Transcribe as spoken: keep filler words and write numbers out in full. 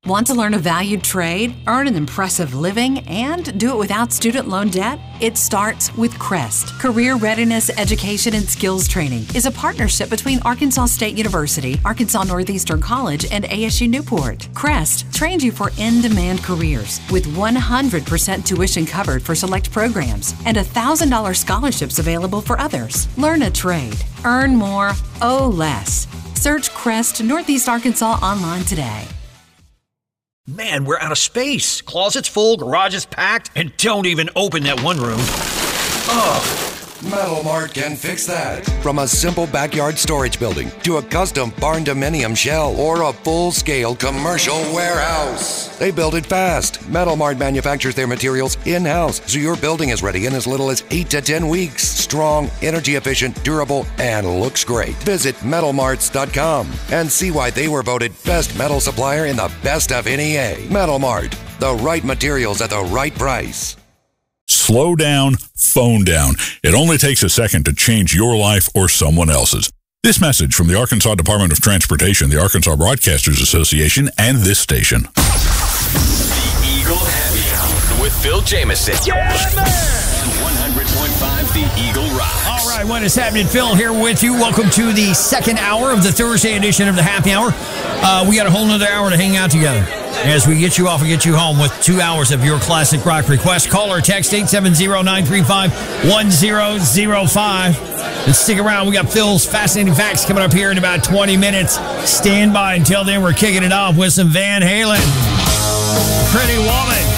Want to learn a valued trade, earn an impressive living, and do it without student loan debt? It starts with CREST. Career Readiness Education and Skills Training is a partnership between Arkansas State University, Arkansas Northeastern College, and A S U Newport. CREST trains you for in-demand careers with one hundred percent tuition covered for select programs and one thousand dollars scholarships available for others. Learn a trade, earn more, owe less. Search CREST Northeast Arkansas online today. Man, we're out of space. Closet's full, garage is packed, and don't even open that one room. Ugh. Metal Mart can fix that. From a simple backyard storage building to a custom barn dominium shell or a full-scale commercial warehouse, they build it fast. Metal Mart manufactures their materials in-house, so your building is ready in as little as eight to ten weeks. Strong, energy efficient, durable, and looks great. Visit metal marts dot com and see why they were voted best metal supplier in the best of N E A. Metal Mart, the right materials at the right price. Slow down, phone down. It only takes a second to change your life or someone else's. This message from the Arkansas Department of Transportation, the Arkansas Broadcasters Association, and this station. The Eagle Happy Hour with Phil Jamison. Yeah, man! one hundred point five The Eagle Rocks. All right, what is happening? Phil here with you. Welcome to the second hour of the Thursday edition of the Happy Hour. Uh, we got a whole nother hour to hang out together as we get you off and get you home with two hours of your classic rock request. Call or text eight seven zero, nine three five, one zero zero five. And stick around. We got Phil's Fascinating Facts coming up here in about twenty minutes. Stand by. Until then, we're kicking it off with some Van Halen. Pretty Woman.